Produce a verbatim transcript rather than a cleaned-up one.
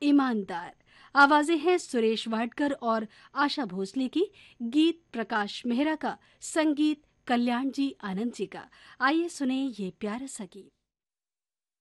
ईमानदार। आवाजें हैं सुरेश वाडकर और आशा भोसले की, गीत प्रकाश मेहरा का, संगीत कल्याण जी आनंद जी का। आइए सुने ये प्यारा सा गीत।